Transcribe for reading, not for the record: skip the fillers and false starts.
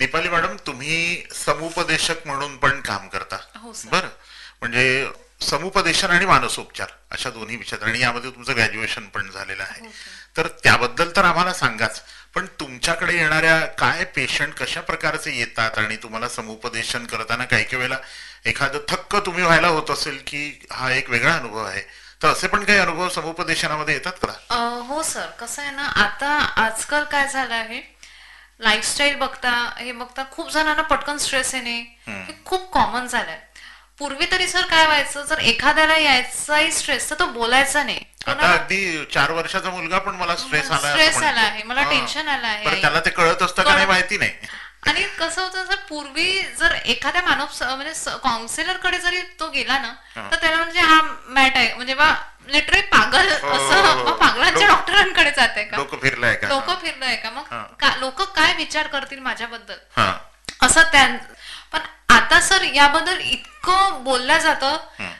Deepali madam, तुम्ही समुपदेशक म्हणून पण काम करता. हो सर. बरं, म्हणजे समुपदेशन आणि मानसोपचार अशा दोन्ही विषयात, आणि यामध्ये तुमचं ग्रॅज्युएशन पण झालेलं आहे. हो सर. तर त्याबद्दल तर आम्हाला सांगाच. पण तुमच्याकडे येणाऱ्या काय पेशंट कशा प्रकारचे येतात, आणि तुम्हाला समुपदेशन करताना काही काही वेळेला एखादं थक्क तुम्ही व्हायला होत असेल की हा एक वेगळा अनुभव आहे, तर असे पण काही अनुभव समुपदेशनामध्ये येतात का? हो सर, कसं आहे ना, आता आजकाल काय झालं आहे, लाईफस्टाईल बघता हे बघता खूप जणांना पटकन स्ट्रेस येणे हे खूप कॉमन झालंय. पूर्वी तरी सर काय व्हायचं, जर एखाद्याला यायचाही स्ट्रेस तर तो बोलायचा नाही. आता अगदी 4 वर्षाचा मुलगा पण मला स्ट्रेस आलाय असं स्ट्रेस आला म्हणतो. आहे, मला हा. टेन्शन आलं आहे बरं, आई. त्याला ते कळत असतं का नाही माहिती नाही. आणि कसं होतं सर, पूर्वी जर एखाद्या म्हणजे काउन्सिलर कडे जरी तो गेला ना, हा. तर त्याला म्हणजे हा मॅट आहे म्हणजे बा लिटरली पागल हो, असं, हो, हो. पागलांच्या डॉक्टरांकडे जाते का, डोकं फिरलंय का? डोकं फिरलंय का, हा. मग लोक काय विचार करतील माझ्याबद्दल हा. असं त्या. पण आता सर याबद्दल इतकं बोललं जातं